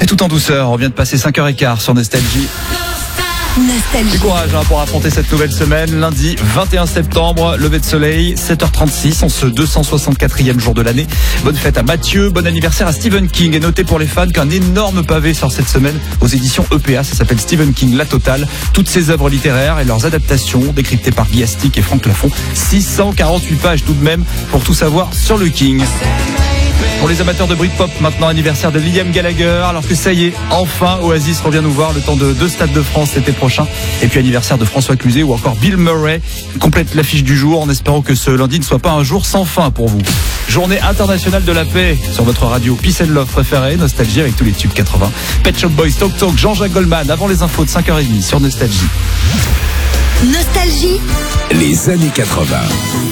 tout en douceur, on vient de passer 5h15 sur Nostalgie. Du courage pour affronter cette nouvelle semaine. Lundi 21 septembre, lever de soleil, 7h36 en ce 264e jour de l'année. Bonne fête à Mathieu, bon anniversaire à Stephen King. Et notez pour les fans qu'un énorme pavé sort cette semaine aux éditions EPA. Ça s'appelle Stephen King, la totale. Toutes ses œuvres littéraires et leurs adaptations décryptées par Guy Astic et Franck Lafont. 648 pages tout de même pour tout savoir sur le King. Pour les amateurs de Britpop, maintenant anniversaire de Liam Gallagher, alors que ça y est, enfin Oasis revient nous voir le temps de 2 Stades de France l'été prochain. Et puis anniversaire de François Cluzet ou encore Bill Murray complète l'affiche du jour en espérant que ce lundi ne soit pas un jour sans fin pour vous. Journée internationale de la paix sur votre radio Peace and Love préférée, Nostalgie avec tous les tubes 80. Pet Shop Boys, Talk Talk, Jean-Jacques Goldman avant les infos de 5h30 sur Nostalgie. Nostalgie. Les années 80.